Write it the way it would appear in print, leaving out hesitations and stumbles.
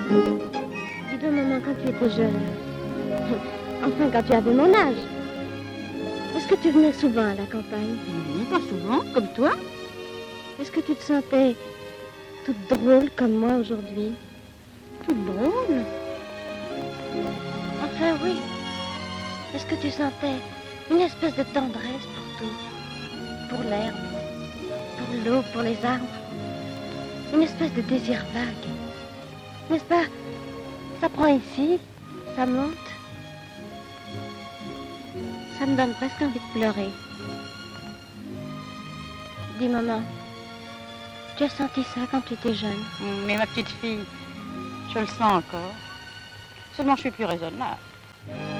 Dis donc, maman, quand tu étais jeune, enfin, quand tu avais mon âge, est-ce que tu venais souvent à la campagne? Non, pas souvent, comme toi. Est-ce que tu te sentais toute drôle comme moi aujourd'hui? Toute drôle. Enfin, oui. Est-ce que tu sentais une espèce de tendresse pour tout? Pour l'herbe, pour l'eau, pour les arbres? Une espèce de désir vague. N'est-ce pas? Ça prend ici, ça monte. Ça me donne presque envie de pleurer. Dis, maman, tu as senti ça quand tu étais jeune? Mais ma petite fille, je le sens encore. Seulement je suis plus raisonnable.